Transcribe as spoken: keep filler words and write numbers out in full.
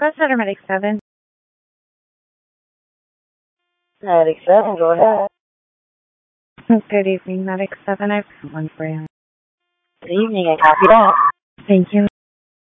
Press Center Medic seven. Medic seven, go ahead. Good evening, Medic seven. I've got one for you. Good evening, I copy that. Thank you.